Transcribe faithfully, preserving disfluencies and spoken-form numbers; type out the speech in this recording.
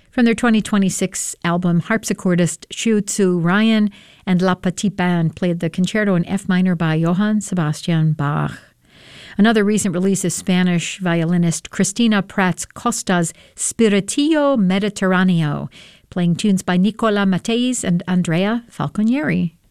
From their twenty twenty-six album, harpsichordist Xiu Tzu Ryan and La Petite Band played the concerto in F minor by Johann Sebastian Bach. Another recent release is Spanish violinist Cristina Prats Costa's Spiritillo Mediterraneo, playing tunes by Nicola Matthys and Andrea Falconieri.